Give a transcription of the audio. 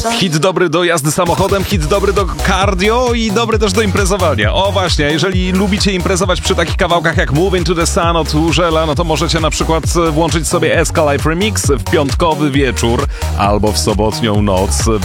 Hit dobry do jazdy samochodem, hit dobry do cardio i dobry też do imprezowania. O właśnie, jeżeli lubicie imprezować przy takich kawałkach jak Move Into The Sun od Urzela, no to możecie na przykład włączyć sobie SK Live Remix w piątkowy wieczór albo w sobotnią noc.